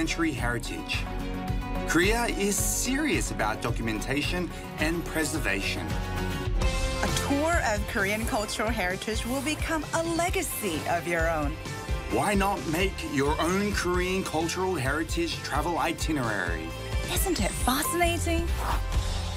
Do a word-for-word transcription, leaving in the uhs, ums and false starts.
century heritage. Korea is serious about documentation and preservation. A tour of Korean cultural heritage will become a legacy of your own. Why not make your own Korean cultural heritage travel itinerary? Isn't it fascinating?